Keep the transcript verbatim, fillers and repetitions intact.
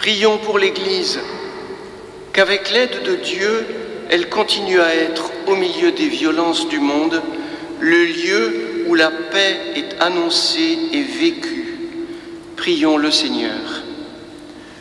Prions pour l'Église, qu'avec l'aide de Dieu, elle continue à être, au milieu des violences du monde, le lieu où la paix est annoncée et vécue. Prions le Seigneur.